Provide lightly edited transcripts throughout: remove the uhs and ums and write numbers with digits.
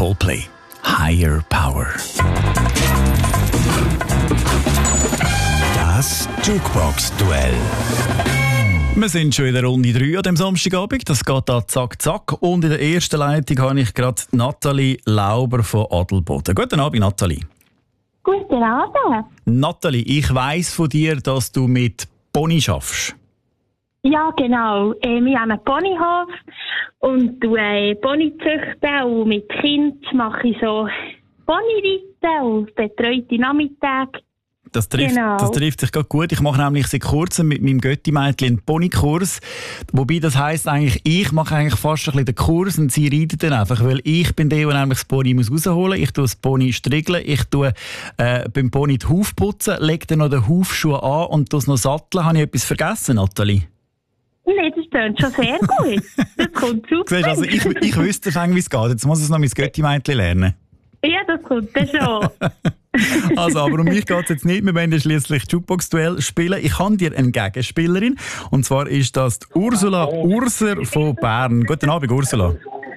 Coldplay. Higher Power. Das Jukebox-Duell. Wir sind schon in der Runde 3 an diesem Samstagabend. Das geht da zack, zack. Und in der ersten Leitung habe ich gerade Nathalie Lauber von Adelboden. Guten Abend, Nathalie. Guten Abend. Nathalie, ich weiss von dir, dass du mit Pony schaffst. Ja, genau. Wir haben einen Ponyhof und Pony züchten und mit Kind mache ich so Ponyreiten und betreute Nachmittage. Das trifft sich gerade gut. Ich mache nämlich seit kurzem mit meinem Götti-Mädchen einen Ponykurs. Wobei das heisst eigentlich, ich mache eigentlich fast ein bisschen den Kurs und sie reiten dann einfach. Weil ich bin der nämlich das Pony rausholen muss. Ich tue das Pony striegeln, ich tue beim Pony die Huf putzen, lege dann noch den Hufschuh an und tue es noch satteln. Habe ich etwas vergessen, Nathalie? Nein, das klingt schon sehr gut. Das kommt super. Siehst, also ich wüsste schon, wie es geht. Jetzt muss ich es noch mein Götti-Mädchen lernen. Ja, das kommt dann schon. Also, aber um mich geht es jetzt nicht. Wir wollen schliesslich Jukebox-Duell spielen. Ich habe dir eine Gegenspielerin. Und zwar ist das die Ursula Urser von Bern. Guten Abend, Ursula.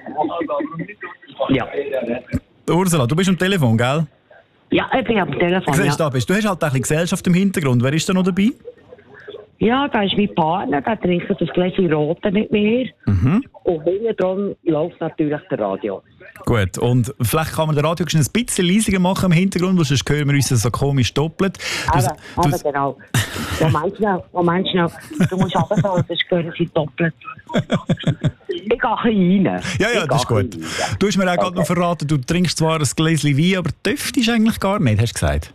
Ja. Ursula, du bist am Telefon, gell? Ja, ich bin am Telefon. Du hast halt ein bisschen Gesellschaft im Hintergrund. Wer ist da noch dabei? Ja, da ist mein Partner, der trinkt das Gläschen Rote mit mir. Und hinten dran läuft natürlich der Radio. Gut, und vielleicht kann man den Radio ein bisschen leisiger machen im Hintergrund, weil sonst hören wir uns so komisch doppelt. Aber genau. Wo meinst du noch? Du musst runterfallen, sonst hören sie doppelt. Ich gehe rein. Ja, das ist gut. Du hast mir auch gerade noch verraten, du trinkst zwar ein Gläschen Wein, aber dürftest eigentlich gar nicht, hast du gesagt?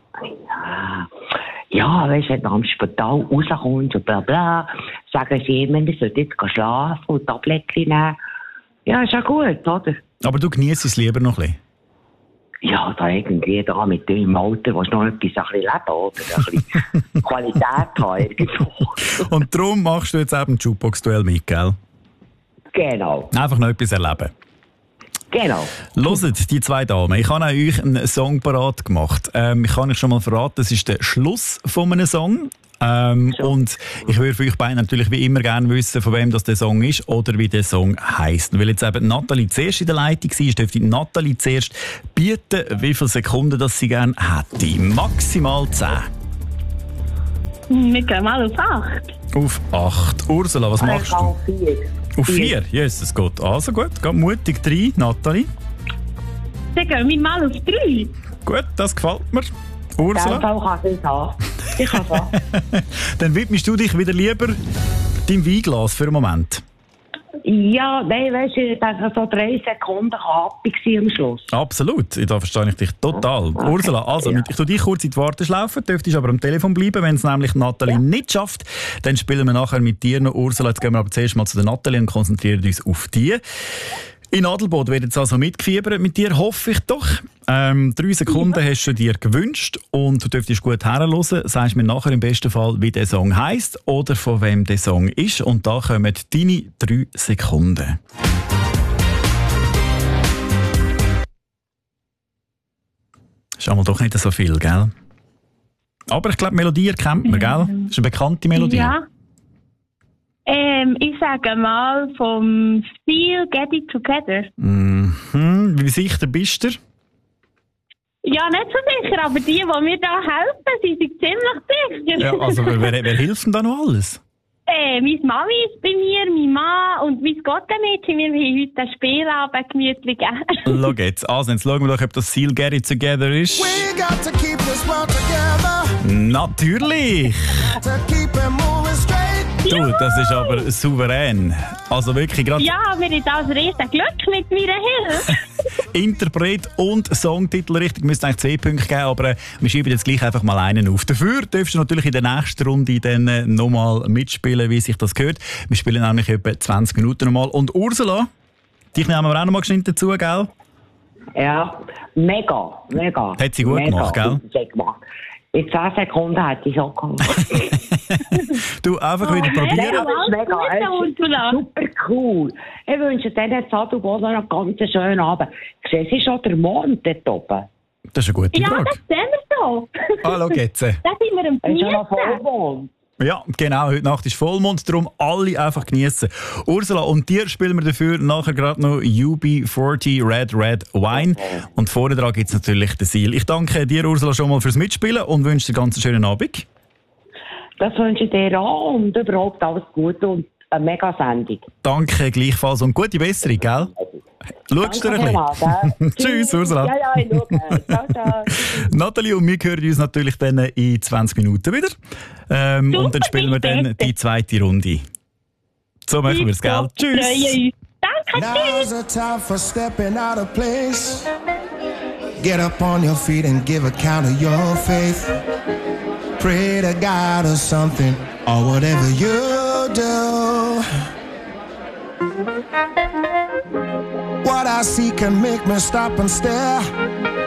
Ja, weißt du, wenn du am Spital rauskommst und bla bla, sagen sie immer, wir sollten jetzt schlafen und Tablettchen nehmen. Ja, ist ja gut, oder? Aber du genießt es lieber noch ein bisschen? Ja, da irgendwie da mit dem im Alter, willst du noch etwas ein bisschen leben, oder? Ein bisschen Qualität haben irgendwo. Und darum machst du jetzt eben ein Jukebox-Duell mit, gell? Genau. Einfach noch etwas erleben. Genau. Hört, die zwei Damen, ich habe euch einen Song parat gemacht. Ich kann euch schon mal verraten, das ist der Schluss von einem Song. Und ich würde für euch beide natürlich wie immer gerne wissen, von wem das der Song ist oder wie der Song heisst. Weil jetzt eben Nathalie zuerst in der Leitung war, dürfte Nathalie zuerst bieten, wie viele Sekunden das sie gerne hätte. Maximal 10. Wir gehen mal auf 8. Auf 8. Ursula, was machst du? Auf 4. Auf 4? Jesus Gott. Also gut, geht mutig 3. Nathalie? Dann gehen wir mal auf 3. Gut, das gefällt mir. Ursula? In dem Fall kann ich es haben. Ich kann es haben. Dann widmest du dich wieder lieber deinem Weinglas für einen Moment. Ja, nein, weißt du, ich denke, so 3 Sekunden happy am Schluss. Absolut, da verstehe ich dich total. Okay. Ursula, also ich tue dich kurz in die Warteschlaufe, dürftest aber am Telefon bleiben, wenn es nämlich Nathalie nicht schafft. Dann spielen wir nachher mit dir noch. Ursula, jetzt gehen wir aber zuerst mal zu der Nathalie und konzentrieren uns auf die. In Adelboden wird jetzt also mitgefiebert mit dir, hoffe ich doch. 3 Sekunden hast du dir gewünscht und du dürftest gut herhören. Sagst mir nachher im besten Fall, wie der Song heisst oder von wem der Song ist. Und da kommen deine 3 Sekunden. Ist einmal doch nicht so viel, gell? Aber ich glaube, Melodie erkennt man, gell? Das ist eine bekannte Melodie. Ja. Ich sage mal vom Still Get It Together. Wie sicher bist du? Ja, nicht so sicher, aber die mir da helfen, sie sind ziemlich sicher. Ja, also wer hilft denn da noch alles? Meine Mami ist bei mir, mein Mann und mein Gottemädchen. Wir haben heute ein Spielabend gemütlich. Schau jetzt. Also, jetzt schauen wir doch, ob das Seal Get It Together ist. We got to keep this world together. Natürlich! To keep it moving straight. Du, das ist aber souverän. Also wirklich gerade... Ja, wir haben das riesen Glück mit meiner Hilfe. Interpret und Songtitel richtig. Müsste eigentlich 2 Punkte geben, aber wir schieben jetzt gleich einfach mal einen auf. Dafür darfst du natürlich in der nächsten Runde dann nochmal mitspielen, wie sich das gehört. Wir spielen nämlich etwa 20 Minuten nochmal. Und Ursula, dich nehmen wir auch nochmal geschnitten dazu, gell? Ja, mega. Hat sie gut gemacht, gell? In 10 Sekunden hätte ich auch gemacht. Du, einfach wieder probieren. Ja, das ist mega. Super cool. Ich wünsche dir jetzt Adelboden einen ganz schönen Abend. Siehst du schon den Mond dort oben? Das ist eine gute Frage. Ja, das sehen wir so. Ah, schau jetzt. Da sind wir am Ist schon mal Vierten. Vollmond. Ja, genau. Heute Nacht ist Vollmond, darum alle einfach genießen. Ursula, und dir spielen wir dafür nachher gerade noch UB40 Red Wine. Und vorne dran gibt es natürlich den Seal. Ich danke dir, Ursula, schon mal fürs Mitspielen und wünsche dir ganz einen schönen Abend. Das wünsche ich dir auch und überhaupt alles Gute und eine mega Sendung. Danke, gleichfalls. Und gute Besserung, gell? Schaust du ein bisschen? Tschüss, Ursula. Ja, ich schaue. Ciao, ciao. Nathalie und wir hören uns natürlich dann in 20 Minuten wieder. Und dann spielen wir dann die zweite Runde. So machen wir es, gell? Tschüss. Danke, Now's the time for stepping out of place. Get up on your feet and give account of your faith. Pray to God or something, or whatever you do. What I see can make me stop and stare.